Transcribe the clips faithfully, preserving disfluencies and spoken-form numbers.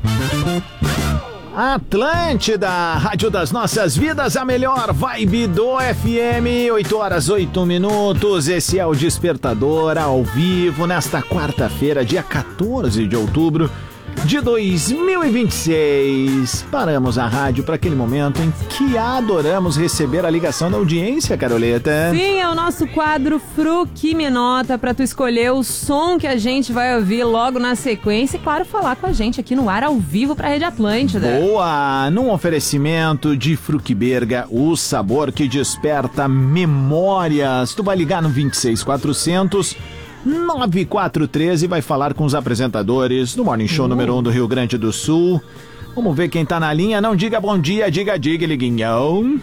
Atlântida, Rádio das Nossas Vidas, a melhor vibe do F M, oito horas, oito minutos, esse é o Despertador ao vivo, nesta quarta-feira, dia quatorze de outubro de dois mil e vinte e seis. Paramos a rádio para aquele momento em que adoramos receber a ligação da audiência, Caroleta. Sim, é o nosso quadro Fru que me nota, para tu escolher o som que a gente vai ouvir logo na sequência e, claro, falar com a gente aqui no ar ao vivo para a Rede Atlântida. Boa! Num oferecimento de Fruquiberga, o sabor que desperta memórias. Tu vai ligar no vinte e seis quatrocentos nove quatro três e vai falar com os apresentadores do Morning Show uhum. número um do Rio Grande do Sul. Vamos ver quem tá na linha. Não diga bom dia, diga diga, liguinhão.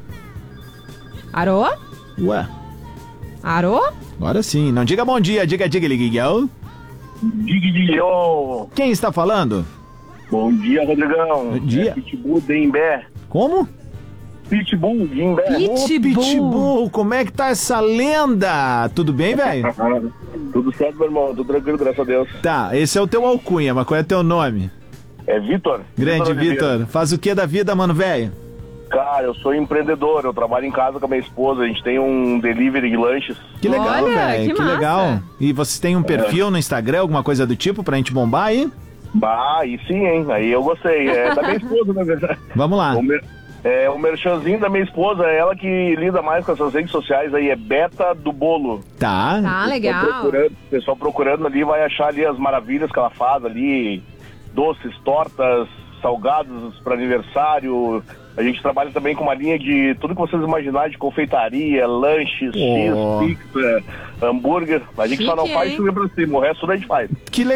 Arô? Ué? Arô? Agora sim. Não diga bom dia, diga diga, liguinhão. Diga diga. Quem está falando? Bom dia, Rodrigão. Bom dia. É Pitbull de Imbé. Como? Pitbull de Imbé. Ô, Pitbull, como é que tá essa lenda? Tudo bem, velho? Tudo certo, meu irmão. Tudo tranquilo, graças a Deus. Tá, esse é o teu alcunha, mas qual é teu nome? É Vitor. Grande Vitor. Faz o que da vida, mano, velho? Cara, eu sou empreendedor. Eu trabalho em casa com a minha esposa. A gente tem um delivery de lanches. Que legal, velho. Que, que legal. E vocês têm um perfil é. no Instagram, alguma coisa do tipo, pra gente bombar aí? Bah, aí sim, hein? Aí eu gostei. É da minha esposa, na verdade. Vamos lá. O mer... É, o merchanzinho da minha esposa, é ela que lida mais com essas redes sociais aí, é Beta do Bolo. Tá. Tá, legal. Procurando, o pessoal procurando ali vai achar ali as maravilhas que ela faz ali, doces, tortas, salgados para aniversário. A gente trabalha também com uma linha de tudo que vocês imaginarem, de confeitaria, lanches, oh. X, pizza, hambúrguer. A gente Chique, só não faz hein? subir pra cima, o resto tudo a gente faz. Que legal.